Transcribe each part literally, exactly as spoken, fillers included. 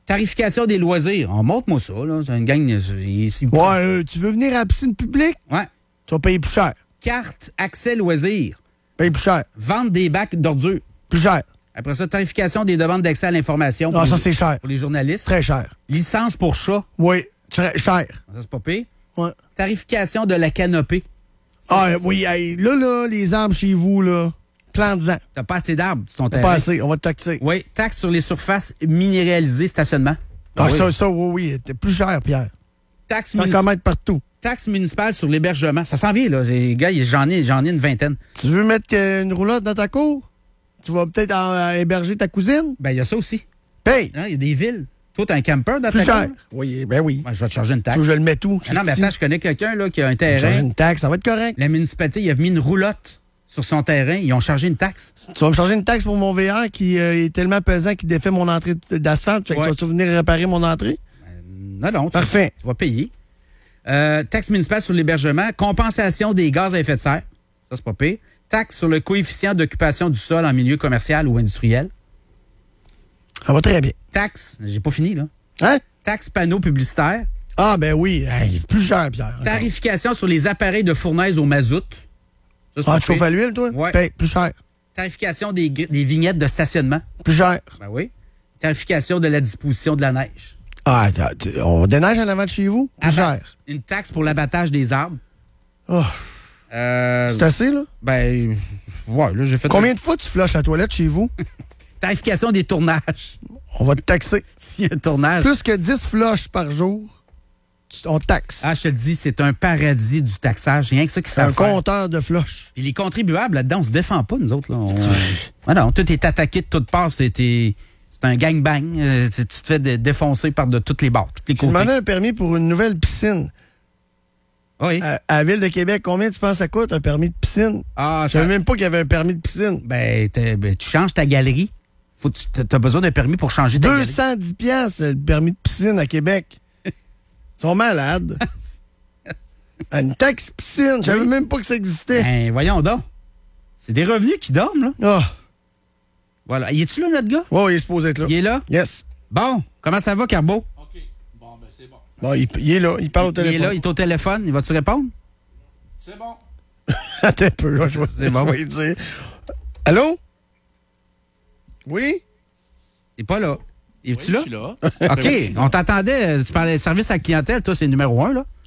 Tarification des loisirs. On montre-moi ça, là. C'est une gang... Ici. Ouais, euh, tu veux venir à la piscine publique? Ouais. Tu vas payer plus cher. Carte accès loisirs. Payer plus cher. Vente des bacs d'ordures. Plus cher. Après ça, tarification des demandes d'accès à l'information. Non, pour ça, les, c'est cher. Pour les journalistes. Très cher. Licence pour chat. Oui, très cher. Ça, c'est pas pire. Ouais. Tarification de la canopée. Ça, Ah, oui, hey, là, là, les arbres chez vous, là, plants-en. T'as pas assez d'arbres sur ton T'as terrain. pas assez, on va te taxer. Oui, taxe sur les surfaces minéralisées, stationnement. Ah, oui. ça, ça, oui, oui. T'es plus cher, Pierre. Taxe, T'en municip- commettre partout. taxe municipale sur l'hébergement. Ça s'en vient, là. Les gars, j'en ai, j'en ai une vingtaine. Tu veux mettre euh, une roulotte dans ta cour? Tu vas peut-être en- héberger ta cousine? Ben, il y a ça aussi. Paye. Il y a des villes. Toi, t'as un camper dans Plus ta cher. cour? Oui, ben oui. Ben, je vais te charger une Tu taxe. veux que je le mette où? Ah non, mais Christy? attends, je connais quelqu'un là, qui a un Tu vas charger terrain. une taxe, ça va être correct. La municipalité, il a mis une roulotte sur son terrain. Ils ont chargé une taxe. Tu vas me charger une taxe pour mon V R qui euh, est tellement pesant qu'il défait mon entrée d'asphalte. Fait que Ouais. tu vas venir réparer mon entrée? Non, non. Tu, Parfait. tu vas payer. Euh, taxe municipale sur l'hébergement. Compensation des gaz à effet de serre. Ça, c'est pas pire. Taxe sur le coefficient d'occupation du sol en milieu commercial ou industriel. Ça va très bien. Taxe, j'ai pas fini, là. Hein? Taxe panneau publicitaire. Ah, ben oui. Hey, plus cher, Pierre. encore. Tarification sur les appareils de fournaise au mazout. Ça, c'est Ah, pas tu chauffes pire. à l'huile, toi? Ouais. Paye, plus cher. Tarification des, gr- des vignettes de stationnement. Plus cher. Ben oui. Tarification de la disposition de la neige. Ah, t'as- t'as- on déneige en avant de chez vous? Plus Aba- cher. Une taxe pour l'abattage des arbres. Oh, Euh, c'est assez, là? ben, ouais, là, j'ai fait... Combien de fois tu flushes la toilette chez vous? Tarification des tournages. On va te taxer. S'il y a un tournage... Plus que dix flushes par jour, tu- on te taxe. Ah, je te le dis, c'est un paradis du taxage. Rien que ça qui C'est un savent faire. compteur de flushes. Puis les contribuables, là-dedans, on se défend pas, nous autres. Là. On, euh, ah non, tout est attaqué de toutes parts. C'est c'est un gangbang. Euh, tu te fais dé- défoncer par de toutes les bords, tous les Je côtés. demandais un permis pour une nouvelle piscine. Oui. À, à la Ville de Québec, combien tu penses ça coûte, un permis de piscine? Ah, Je ça, savais même pas qu'il y avait un permis de piscine. ben, t'es- ben, tu changes ta galerie. Faut que tu as besoin d'un permis pour changer ta deux galerie. cent dix piastres, le permis de piscine à Québec. Ils sont malades. Une taxe piscine, je savais Oui. même pas que ça existait. Ben, voyons donc. C'est des revenus qui dorment, là. Ah, Voilà. Y est-tu là, notre gars? ouais, il est supposé être là. Il est là? Yes. Bon, comment ça va, Carbo? OK. Bon, ben c'est bon. Bon, il, il est là, il parle au Il téléphone. est là, il est au téléphone. Il va-tu répondre? C'est bon. Attends un peu, là, je vais C'est bon. je vais lui dire. Allô? Oui? Il est pas là. Es-tu Oui, là? je suis là. OK. On t'entendait. Tu parlais de service à la clientèle. Toi, c'est numéro un, là.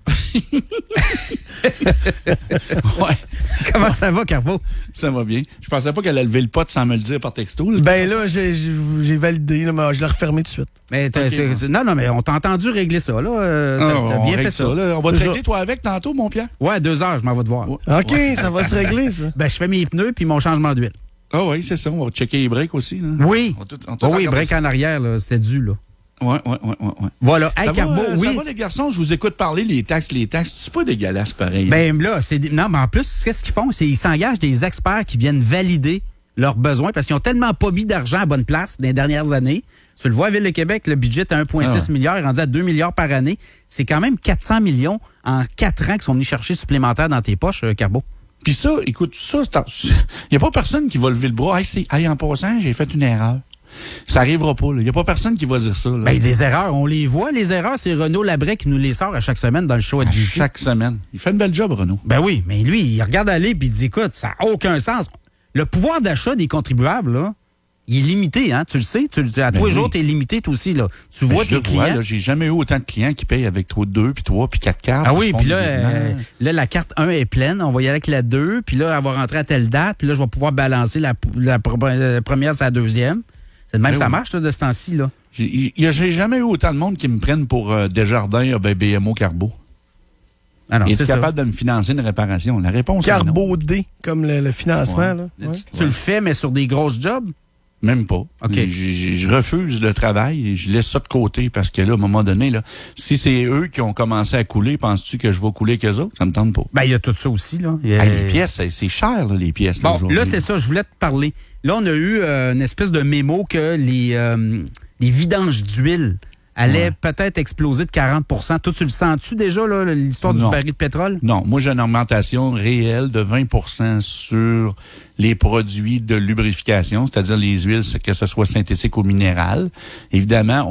Ouais, Comment ça va, Carbo? ça va bien. Je pensais pas qu'elle allait lever le pot sans me le dire par texto. là. Ben là, j'ai j'ai- j'ai validé, là, mais je l'ai refermé tout de suite. Mais t'as- Ok, c'est- bon. c'est- non, non, mais on t'a entendu régler ça, là. Euh, Ah, t'as t'as on bien règle fait ça. là. On va te C'est régler, ça. toi, avec tantôt, mon Pierre? Ouais, deux heures, je m'en vais te voir. Ouais. OK, ça va se régler, ça. Ben, je fais mes pneus puis mon changement d'huile. Ah oui, c'est ça. On va checker les breaks aussi. Là. Oui. On va tout- on tout Oh, oui, regarde break en arrière, là, c'était dû, là. ça. Ouais, ouais, ouais, ouais. ouais. Voilà. Hey, Ça, Carbo, va, euh, oui. ça va, les garçons? Je vous écoute parler, les taxes, les taxes. C'est pas dégueulasse, pareil. Ben là, c'est des- non, mais en plus, qu'est-ce qu'ils font? C'est ils s'engagent des experts qui viennent valider leurs besoins parce qu'ils ont tellement pas mis d'argent à bonne place dans les dernières années. Tu le vois, à Ville de Québec, le budget est à un virgule six Ah ouais. milliard, rendu à deux milliards par année. C'est quand même quatre cents millions en quatre ans qui sont venus chercher supplémentaires dans tes poches, euh, Carbo. Puis ça, écoute, ça, il n'y a pas personne qui va lever le bras. Hey, c'est, hey, en passant, j'ai fait une erreur. Ça arrivera pas. Il n'y a pas personne qui va dire ça. Là. Ben, des erreurs, on les voit, les erreurs. C'est Renaud Labray qui nous les sort à chaque semaine dans le show à À G C. chaque semaine. Il fait une belle job, Renaud. Ben oui, mais lui, il regarde aller puis il dit, écoute, ça n'a aucun sens. Le pouvoir d'achat des contribuables, là, il est limité, hein. Tu le sais. Tu, à Ben tous les oui. jours, tu es limité, toi aussi, là. Tu Ben, vois je tes le vois, clients. là, j'ai jamais eu autant de clients qui payent avec toi deux, puis trois, puis quatre cartes. Ah oui, Ils font puis là, des euh, virements. là, la carte un est pleine, on va y aller avec la deux, puis là, elle va rentrer à telle date, puis là, je vais pouvoir balancer la, la, pro- la première sur la deuxième. C'est de même Ben ça oui. marche, là, de ce temps-ci, là. J'ai, j'ai- j'ai jamais eu autant de monde qui me prennent pour euh, Desjardins, euh, ben, B M O Carbo. Ah non, Es-tu c'est ça. capable de me financer une réparation? La réponse est non. Carbodé, comme le, le financement, Ouais. là. Ouais. Tu, tu le fais, mais sur des grosses jobs? Même pas. OK. J'ai- j'ai- Je refuse le travail et je laisse ça de côté parce que là, à un moment donné, là, si c'est eux qui ont commencé à couler, penses-tu que je vais couler qu'eux autres? Ça me tente pas. Ben, il y a tout ça aussi, là. Il y a- Ah, les pièces, c'est, c'est cher, là, les pièces. Bon, aujourd'hui. là, c'est ça, je voulais te parler. Là, on a eu euh, une espèce de mémo que les, euh, les vidanges d'huile allaient Ouais. peut-être exploser de quarante pour cent. Toi, tu le sens-tu déjà, là, l'histoire du Non. baril de pétrole? Non, moi, j'ai une augmentation réelle de vingt pour cent sur les produits de lubrification, c'est-à-dire les huiles, que ce soit synthétique ou minéral. Évidemment, on joue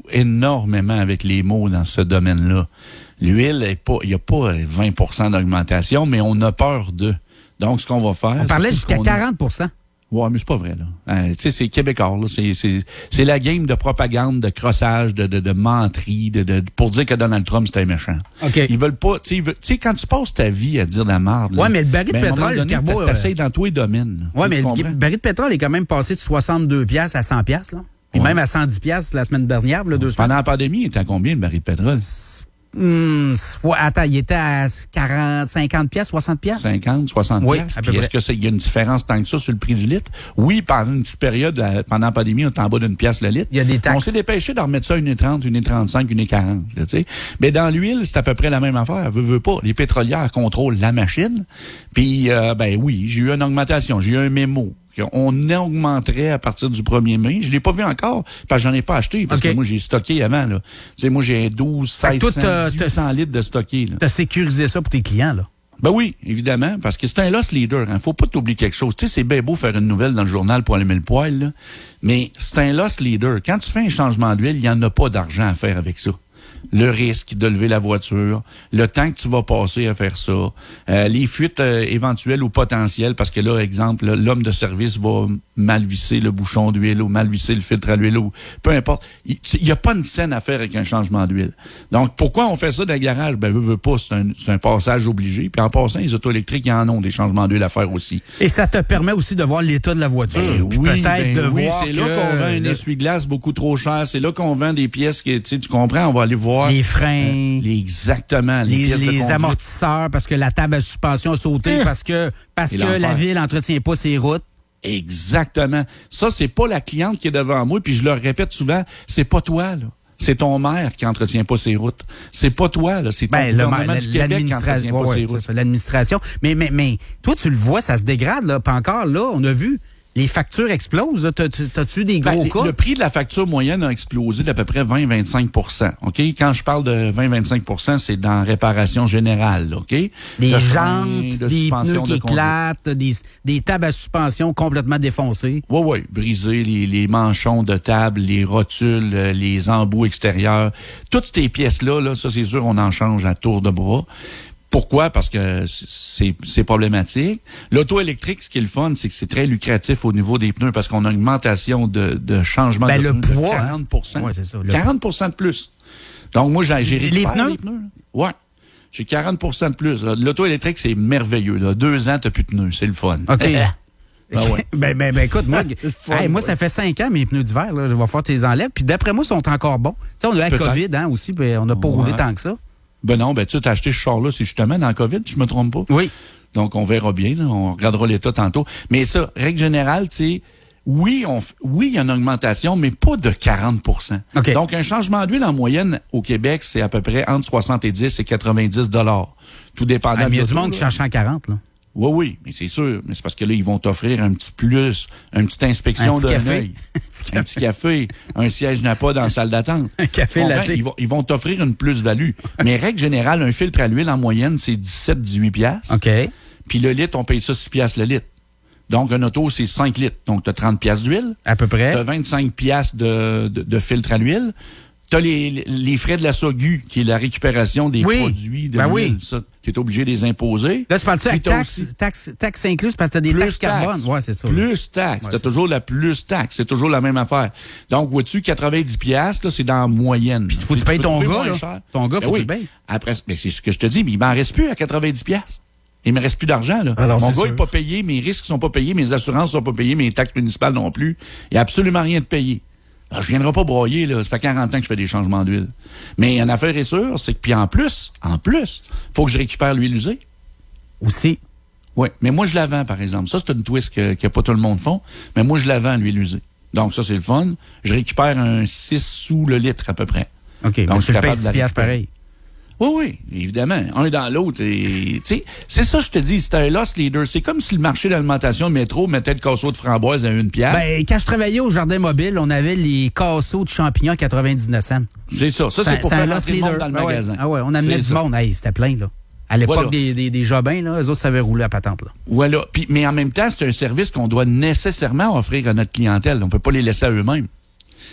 énormément avec les mots dans ce domaine-là. L'huile, est pas, il n'y a pas vingt pour cent d'augmentation, mais on a peur de. Donc, ce qu'on va faire... On parlait jusqu'à quarante pour cent. Ouais, mais c'est pas vrai, là. Euh, tu sais, c'est québécois, là. C'est, c'est, c'est la game de propagande, de crossage, de, de, de menterie, de, de, pour dire que Donald Trump, c'était méchant. OK. Ils veulent pas, tu sais, quand tu passes ta vie à dire de la merde, là. Ouais, mais le baril de ben, pétrole, donné, le carbo. T'essayes dans tous les domaines. Ouais, mais le baril de pétrole est quand même passé de soixante-deux piastres à cent piastres, là. Et ouais. Même à cent dix piastres la semaine dernière, là, deux Pendant la pandémie, il était à combien le baril de pétrole? Hum, ouais, attends, il était à quarante, cinquante piastres, soixante piastres? cinquante, soixante oui, piastres. Puis est-ce que c'est, il y a une différence tant que ça sur le prix du litre? Oui, pendant une petite période, pendant la pandémie, on était en bas d'une pièce le litre. Il y a des taxes. On s'est dépêché d'en remettre ça à une trente, une trente-cinq, une quarante, tu sais. Mais dans l'huile, c'est à peu près la même affaire. Veux, veux pas. Les pétrolières contrôlent la machine. Puis, euh, ben oui, j'ai eu une augmentation. J'ai eu un mémo. On augmenterait à partir du premier mai. Je l'ai pas vu encore, parce que j'en ai pas acheté, parce okay. que moi, j'ai stocké avant, là. Tu sais, moi, j'ai douze, seize cents, dix-huit cents litres de stocké, là. T'as sécurisé ça pour tes clients, là? Ben oui, évidemment, parce que c'est un loss leader, hein. Faut pas t'oublier quelque chose. Tu sais, c'est bien beau faire une nouvelle dans le journal pour allumer le poêle, là. Mais c'est un loss leader. Quand tu fais un changement d'huile, il y en a pas d'argent à faire avec ça. Le risque de lever la voiture, le temps que tu vas passer à faire ça, euh, les fuites euh, éventuelles ou potentielles, parce que là, exemple, là, l'homme de service va mal visser le bouchon d'huile ou mal visser le filtre à l'huile ou peu importe. Il n'y a pas une scène à faire avec un changement d'huile. Donc, pourquoi on fait ça dans le garage? Ben, veut, veut pas, c'est un, c'est un passage obligé. Puis en passant, les autos électriques, ils en ont des changements d'huile à faire aussi. Et ça te permet aussi de voir l'état de la voiture. Ben oui, peut-être ben de oui, voir c'est que... là qu'on vend un le... essuie-glace beaucoup trop cher. C'est là qu'on vend des pièces que, tu sais, tu comprends, on va aller voir. Les freins. Euh, les, exactement. Les, les, pièces les de amortisseurs, parce que la table à suspension a sauté, parce que, parce que la ville n'entretient pas ses routes. Exactement. Ça, c'est pas la cliente qui est devant moi, puis je leur répète souvent, c'est pas toi, là. C'est ton maire qui entretient pas ses routes. C'est pas toi, là. C'est ton ben, gouvernement le, du Québec qui entretient ouais, pas ouais, ses routes. C'est ça, l'administration. Mais, mais, mais, toi, tu le vois, ça se dégrade, là. Pas encore, là. On a vu. Les factures explosent. T'as-tu des gros ben, cas? Le prix de la facture moyenne a explosé d'à peu près vingt à vingt-cinq pour cent. OK? Quand je parle de vingt à vingt-cinq pour cent, c'est dans réparation générale. OK? Des de jantes, de des pneus qui de éclatent, des, des tables à suspension complètement défoncées. Oui, oui. Brisées, les, les manchons de table, les rotules, les embouts extérieurs. Toutes ces pièces-là, là, ça, c'est sûr, on en change à tour de bras. Pourquoi? Parce que c'est, c'est problématique. L'auto électrique, ce qui est le fun, c'est que c'est très lucratif au niveau des pneus parce qu'on a une augmentation de, de changement ben, de le pneus poids, de quarante pour cent. Ouais, c'est ça. Le... quarante pour cent de plus. Donc, moi, j'ai, j'ai les pneus? les pneus. Ouais. J'ai quarante pour cent de plus. L'auto électrique, c'est merveilleux. Là. Deux ans, t'as plus de pneus. C'est le fun. OK. Ben, ouais. ben, ben, ben, écoute, moi, fun, hey, moi, ouais. ça fait cinq ans, mes pneus d'hiver, là, je vais faire tes enlèves. Puis d'après moi, ils sont encore bons. Tu sais, on a eu la COVID, hein, aussi, puis on n'a pas ouais. roulé tant que ça. Ben non, ben tu as acheté ce char-là, c'est justement dans la COVID, je me trompe pas. Oui. Donc, on verra bien, là, on regardera l'état tantôt. Mais ça, règle générale, tu sais, oui, on, oui, il y a une augmentation, mais pas de quarante pour cent. Okay. Donc, un changement d'huile en moyenne au Québec, c'est à peu près entre soixante-dix et quatre-vingt-dix dollars. Tout dépendant ah, mais il y a de du monde qui change cent quarante, là. Oui, oui, mais c'est sûr. Mais c'est parce que là, ils vont t'offrir un petit plus, une petite inspection de l'œil. Un petit café, un siège Napa dans la salle d'attente. Un café latte. Ils vont, ils vont t'offrir une plus-value. Mais règle générale, un filtre à l'huile, en moyenne, c'est dix-sept à dix-huit piastres. OK. Puis le litre, on paye ça six piastres le litre. Donc, un auto, c'est cinq litres. Donc, tu as trente piastres d'huile. À peu près. Tu as vingt-cinq piastres de, de, de filtre à l'huile. Tu as les, les frais de la S O G U, qui est la récupération des oui. produits de ben l'huile. Oui. Ça, tu es obligé de les imposer. Là, tu parles-tu avec taxes aussi... taxe, taxe incluses parce que tu as des plus taxes carbone. Taxe. Ouais, c'est ça. Plus taxes. Ouais, tu as toujours ça. La plus taxe. C'est toujours la même affaire. Donc, vois-tu, quatre-vingt-dix piastres, là, c'est dans la moyenne. Puis, il faut que tu payes ton gars, là. Ton gars, faut que tu le payes. Après, ben, c'est ce que je te dis, mais il m'en reste plus à quatre-vingt-dix piastres. Il me reste plus d'argent, là. Alors, mon gars sûr. n'est pas payé, mes risques sont pas payés, mes assurances sont pas payées, mes taxes municipales non plus. Il n'y a absolument rien de payé. Alors, je viendrai pas broyer, là. Ça fait quarante ans que je fais des changements d'huile. Mais une affaire est sûre, c'est que, puis en plus, en plus, faut que je récupère l'huile usée. Aussi. Oui. Mais moi, je la vends, par exemple. Ça, c'est une twist que, que pas tout le monde font. Mais moi, je la vends, l'huile usée. Donc, ça, c'est le fun. Je récupère un six sous le litre, à peu près. OK. Donc, tu le payes six piastres pareil. Oui, oui, évidemment. Un dans l'autre. Et, tu sais, c'est ça, je te dis, c'est un loss leader. C'est comme si le marché d'alimentation de métro mettait le casseau de framboise à une pièce. Ben, quand je travaillais au Jardin Mobile, on avait les casseaux de champignons à quatre-vingt-dix-neuf cents. C'est ça. Ça, c'est, c'est pour faire rentrer le monde dans le ah magasin. Ouais. Ah ouais, on amenait c'est du ça. Monde. Hey, c'était plein, là. À l'époque voilà. des, des, des Jobins, là, eux autres savaient rouler à patente, là. Voilà. Puis, mais en même temps, c'est un service qu'on doit nécessairement offrir à notre clientèle. On peut pas les laisser à eux-mêmes.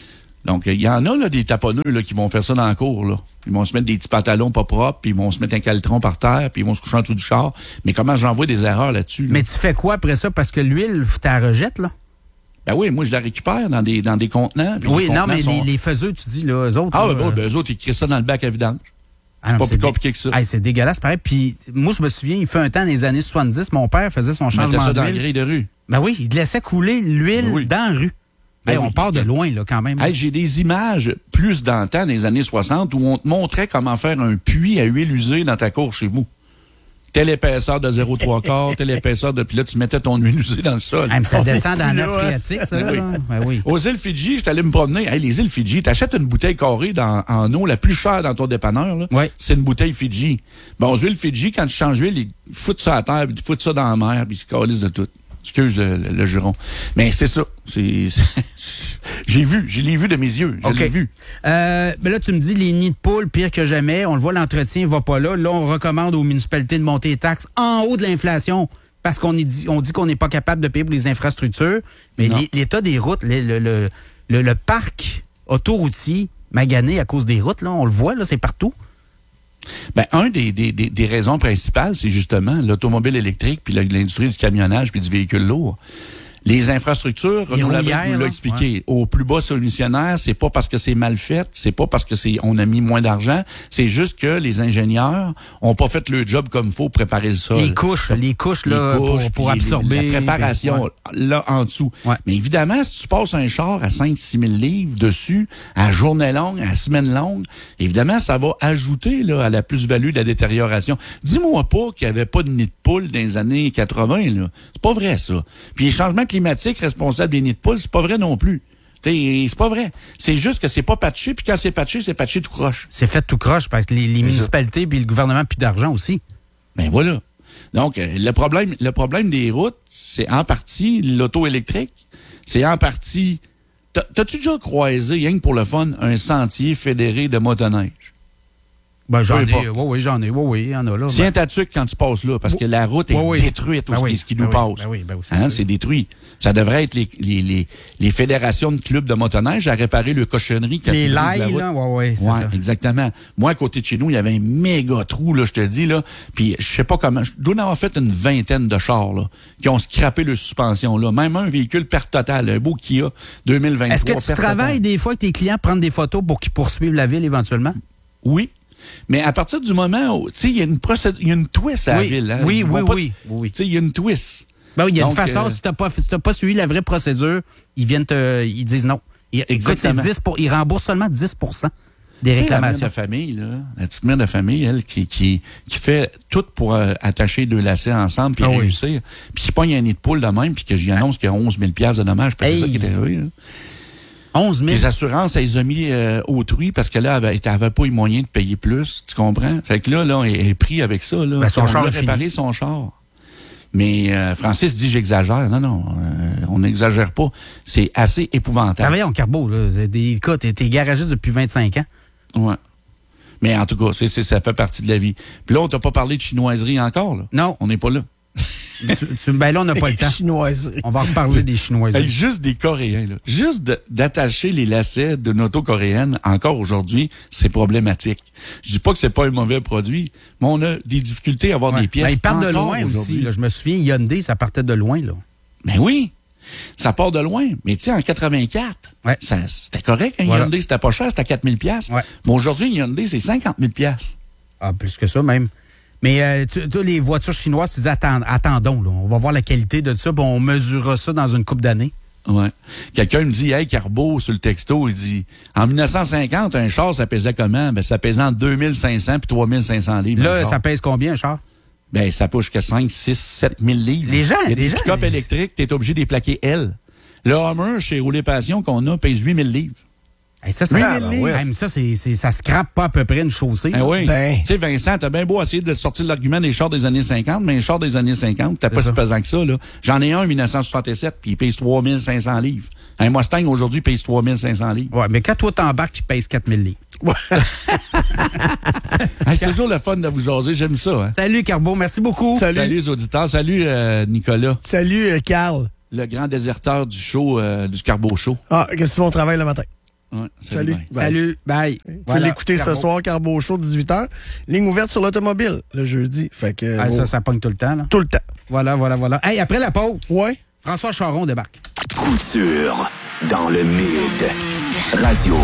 Donc, il y en a là, des taponneux là, qui vont faire ça dans la cour. Là. Ils vont se mettre des petits pantalons pas propres, puis ils vont se mettre un calitron par terre, puis ils vont se coucher en dessous du char. Mais comment j'en vois des erreurs là-dessus? Là? Mais tu fais quoi après ça? Parce que l'huile, tu la rejettes, là? Ben oui, moi, je la récupère dans des, dans des contenants. Oui, les non, contenants mais sont... les, les faiseux, tu dis, là, eux autres... Ah, là, ben, euh... ben, eux autres, ils crient ça dans le bac à vidange. Ah non, c'est pas c'est plus compliqué que ça. Hey, c'est dégueulasse, pareil. Puis moi, je me souviens, il fait un temps, dans les années soixante-dix, mon père faisait son On mettait changement ça dans la d'huile. grille de rue. Ben oui, il laissait couler l'huile Ben oui. dans la rue. Ben Hey, oui. On part de loin, là, quand même. Hey, j'ai des images plus dans le temps, dans les années soixante, où on te montrait comment faire un puits à huile usée dans ta cour chez vous. Telle épaisseur de zéro virgule trois quarts, telle épaisseur de... Puis là, tu mettais ton huile usée dans le sol. Hey, mais ça descend dans la là, phréatique, ça, Ben oui. là. Ben oui. Aux îles Fidji, j'étais allé me promener. Hey, les îles Fidji, t'achètes une bouteille carrée dans, en eau la plus chère dans ton dépanneur, là. Ouais. C'est une bouteille Fidji. Bon, aux îles Fidji, quand tu changes l'huile, ils foutent ça à terre, puis ils foutent ça dans la mer, puis ils se calissent de tout. Excuse le, le, le juron. Mais c'est ça. C'est, c'est- j'ai vu, je l'ai vu de mes yeux. Je OK. l'ai vu. Euh, ben là, tu me dis les nids de poules, pire que jamais. On le voit, l'entretien va pas là. Là, on recommande aux municipalités de monter les taxes en haut de l'inflation parce qu'on est dit, on dit qu'on n'est pas capable de payer pour les infrastructures. Mais Non. les- l'état des routes, le, le, le, le, le parc autoroutier magané à cause des routes, là, on le voit, là, c'est partout. Ben, un des, des, des, des raisons principales, c'est justement l'automobile électrique, puis la- l'industrie du camionnage, puis du véhicule lourd. Les infrastructures, Les Renaud roulières, Lévesque nous l'a là, expliqué, au plus bas soumissionnaire, c'est pas parce que c'est mal fait, c'est pas parce que c'est on a mis moins d'argent, c'est juste que les ingénieurs ont pas fait le job comme il faut pour préparer le sol. Les couches, les couches, là, Les couches, pour, pour puis les- absorber. la préparation Ouais. là en dessous. Ouais. Mais évidemment, si tu passes un char à cinq six mille livres dessus, à journée longue, à semaine longue, évidemment, ça va ajouter là, à la plus-value de la détérioration. Dis-moi pas qu'il n'y avait pas de nid de poule dans les années quatre-vingts. Là. C'est pas vrai, ça. Puis les changements climatiques responsables des nids de poule, c'est pas vrai non plus. T'sais, c'est pas vrai. C'est juste que c'est pas patché, puis quand c'est patché, c'est patché tout croche. C'est fait tout croche parce que les, les municipalités puis le gouvernement n'ont plus d'argent aussi. Ben voilà. Donc, euh, le problème, le problème des routes, c'est en partie l'auto électrique. C'est en partie... T'as- T'as-tu déjà croisé, rien que pour le fun, un sentier fédéré de motoneige? Ben, j'en Peu ai. importe. Oui, oui, j'en ai. Oui, oui, il y en a là. Tiens ta tuque quand tu passes là, parce que la route est Oui, oui. détruite Ben où oui, ce qui ben nous oui, passe. ben oui, ben oui, c'est Hein, ça. c'est détruit. Ça devrait être les, les, les, les fédérations de clubs de motoneige à réparer le cochonnerie. quand Les ils brisent la lailles, route. là, ouais, ouais, c'est Ouais, ça. exactement. Moi, à côté de chez nous, il y avait un méga trou, là, je te dis, là. Puis, je sais pas comment, je dois en avoir fait une vingtaine de chars, là, qui ont scrappé le suspension, là. Même un véhicule perte totale, un beau Kia deux mille vingt-trois. Est-ce que tu perte travailles totale. des fois avec tes clients prendre des photos pour qu'ils poursuivent la ville éventuellement? Oui. Mais à partir du moment où, tu sais, il y a une procédure, il y a une twist à Oui, la ville, hein. oui, Ils oui, vont pas- oui, oui. Tu sais, il y a une twist. Ben oui, il y a une Donc, façon, euh, si t'as pas, si t'as pas suivi la vraie procédure, ils viennent te, ils disent non. Ils, écoute, c'est Exactement. dix pour, ils remboursent seulement dix pour cent des Tu sais, la mère réclamations. de famille, là, la petite mère de famille, elle, qui, qui, qui fait tout pour euh, attacher deux lacets ensemble puis Ah oui. réussir, puis qui pogne un nid de poule de même, puis que j'y annonce qu'il y a onze mille dollars de dommages, parce que c'est ça Hey. qui est arrivé. Là. onze mille. Les assurances, elles les ont mis euh, autrui parce que là, elle avait pas eu moyen de payer plus, tu comprends? Fait que là, là, elle est pris avec ça. Là. Ben, son on char a est fini. réparé son char. Mais euh, Francis dit j'exagère. Non, non, euh, on n'exagère pas. C'est assez épouvantable. Travaillons en carbo, là. Des, écoute, t'es, t'es garagiste depuis vingt-cinq ans. Ouais. Mais en tout cas, c'est, c'est, ça fait partie de la vie. Puis là, on t'a pas parlé de chinoiserie encore, là. Non. On n'est pas là. tu, tu- ben là, on n'a pas le temps. Chinoiserie. On va reparler des Chinoises. Hey, juste des Coréens, là. Juste de- d'attacher les lacets d'une auto coréenne, encore aujourd'hui, c'est problématique. Je dis pas que c'est pas un mauvais produit, mais on a des difficultés à avoir Ouais. des pièces. Ben, ils partent de encore loin aussi. aujourd'hui. là. Je me souviens, Hyundai, ça partait de loin, là. Ben oui, ça part de loin. Mais tu sais, en quatre-vingt-quatre, Ouais. ça, c'était correct. Un Voilà. Hyundai, c'était pas cher, c'était quatre mille dollars. Ouais. Mais aujourd'hui, un Hyundai, c'est cinquante mille dollars. Ah, plus que ça, même. Mais euh, tu, tu, les voitures chinoises, tu dis attend, attendons, là. On va voir la qualité de ça, puis on mesurera ça dans une couple d'années. Ouais. Quelqu'un me dit, hey, Carbo, sur le texto, il dit, en mille neuf cent cinquante, un char, ça pesait comment? Ben, ça pesait entre deux mille cinq cents puis trois mille cinq cents livres. un Là, char. ça pèse combien, un char? Ben, ça pousse jusqu'à cinq, six, sept mille livres. Les gens, Il y a des les gens, pick-up les- électriques, t'es obligé de les plaquer L. Le Hummer, chez Rouler Passion, qu'on a, pèse huit mille livres. Hey, ça, ça, Oui, ça, ben oui. hey, mais ça, c'est, c'est, ça scrape pas à peu près une chaussée. Ben là. oui. Ben. Tu sais, Vincent, t'as bien beau essayer de sortir l'argument des chars des années cinquante, mais les chars des années cinquante, t'as pas ça. si pesant que ça, là. J'en ai un en dix-neuf cent soixante-sept, puis il pèse trois mille cinq cents livres. Un Mustang, aujourd'hui, pèse trois mille cinq cents livres. Ouais, mais quand toi t'embarques, il pèse quatre mille livres. Hey, c'est toujours le fun de vous jaser, j'aime ça, hein. Salut, Carbo, merci beaucoup. Salut. Salut les auditeurs, salut euh, Nicolas, Salut, euh, Carl. le grand déserteur du show, euh, du Carbo Show. Ah, qu'est-ce que tu fais au travail le matin? Ouais, Salut. bye. Bye. Salut, bye. Vous pouvez Voilà, l'écouter ce Carbo. soir, Carbo Show, dix-huit heures. Ligne ouverte sur l'automobile, le jeudi. Fait que. Ah, bon, ça, ça pogne tout le temps, là. tout le temps. Voilà, voilà, voilà. Hey, après la pause, Ouais. François Charon débarque. Couture dans le mid. Radio.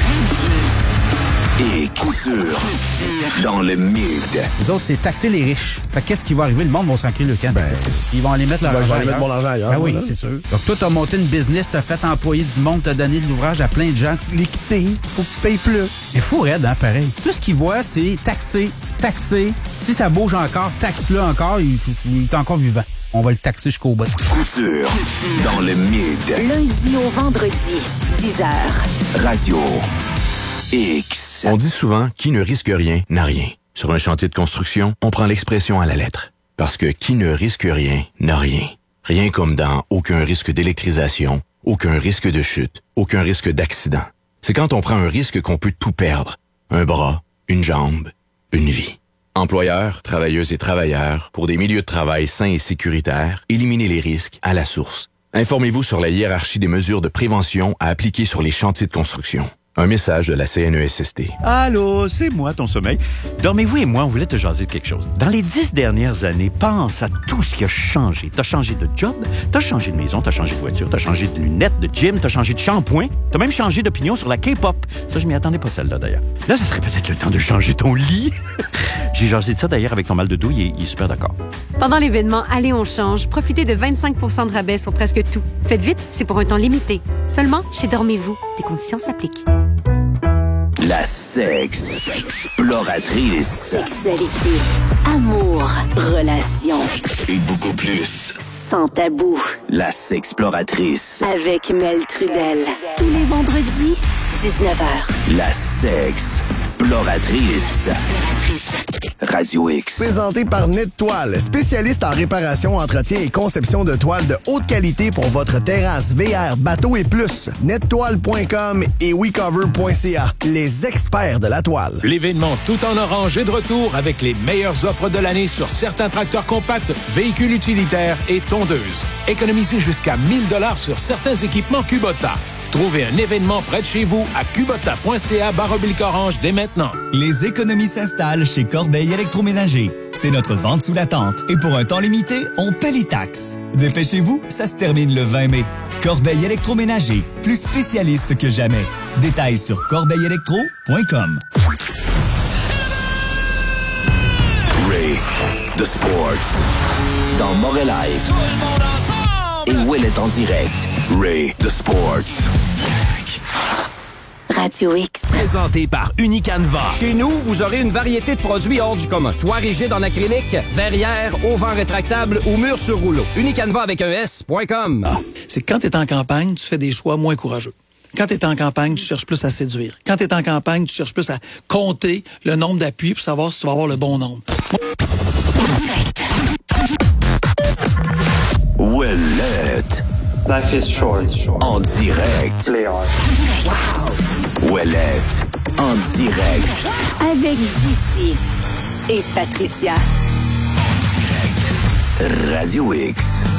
Et couture dans le mid. Les autres, c'est taxer les riches. Fait que qu'est-ce qui va arriver? Le monde va s'en crier le camp. Ben, Ils vont aller mettre leur ben, je argent vais aller mettre ailleurs. mon argent ailleurs, Ben oui, voilà. c'est sûr. Donc, toi, t'as monté une business, t'as fait employer du monde, t'as donné de l'ouvrage à plein de gens. L'équité, faut que tu payes plus. Il faut raide, hein, pareil. Tout ce qu'ils voient, c'est taxer, taxer. Si ça bouge encore, taxe-le encore. Il, il est encore vivant. On va le taxer jusqu'au bout. Couture dans le mid. Lundi au vendredi, dix heures. Radio X. On dit souvent « qui ne risque rien n'a rien ». Sur un chantier de construction, on prend l'expression à la lettre. Parce que qui ne risque rien n'a rien. Rien comme dans aucun risque d'électrisation, aucun risque de chute, aucun risque d'accident. C'est quand on prend un risque qu'on peut tout perdre. Un bras, une jambe, une vie. Employeurs, travailleuses et travailleurs, pour des milieux de travail sains et sécuritaires, éliminez les risques à la source. Informez-vous sur la hiérarchie des mesures de prévention à appliquer sur les chantiers de construction. Un message de la C N E S S T. Allô, c'est moi, ton sommeil. Dormez-vous et moi, on voulait te jaser de quelque chose. Dans les dix dernières années, pense à tout ce qui a changé. T'as changé de job, t'as changé de maison, t'as changé de voiture, t'as changé de lunettes, de gym, t'as changé de shampoing, t'as même changé d'opinion sur la K-pop. Ça, je m'y attendais pas, celle-là, d'ailleurs. Là, ça serait peut-être le temps de changer ton lit. J'ai jasé de ça, d'ailleurs, avec ton mal de dos, il est, il est super d'accord. Pendant l'événement Allez, on change, profitez de vingt-cinq pour cent de rabais sur presque tout. Faites vite, c'est pour un temps limité. Seulement chez Dormez-vous. Des conditions s'appliquent. La sexe exploratrice. Sexualité, amour, relations, Et beaucoup plus. sans tabou. La sexploratrice. Avec Mel Trudel. Tous les vendredis, dix-neuf heures. La sexe exploratrice. Radio X. Présenté par Net-Toile, spécialiste en réparation, entretien et conception de toiles de haute qualité pour votre terrasse, V R, bateau et plus. net toile point com et we cover point c a, les experts de la toile. L'événement Tout en orange est de retour avec les meilleures offres de l'année sur certains tracteurs compacts, véhicules utilitaires et tondeuses. Économisez jusqu'à mille dollars sur certains équipements Kubota. Trouvez un événement près de chez vous à kubota point c a barre oblique orange dès maintenant. Les économies s'installent chez Corbeil Électroménager. C'est notre vente sous la tente et pour un temps limité, on paie les taxes. Dépêchez-vous, ça se termine le vingt mai. Corbeil Électroménager, plus spécialiste que jamais. Détails sur corbeil électro point com. Ray the Sports. Dans Morel Live. Et Will est en direct. Ray the Sports. Radio X. Présenté par Unicanva. Chez nous, vous aurez une variété de produits hors du commun. Toit rigide en acrylique, verrière, auvent rétractable ou mur sur rouleau. Unicanva avec un S point com. Ah, c'est que quand tu es en campagne, tu fais des choix moins courageux. Quand tu es en campagne, tu cherches plus à séduire. Quand tu es en campagne, tu cherches plus à compter le nombre d'appuis pour savoir si tu vas avoir le bon nombre. Ouellette. Life is short. En direct. Wow. Ouellette. En direct. Avec J C et Patricia. Radio X.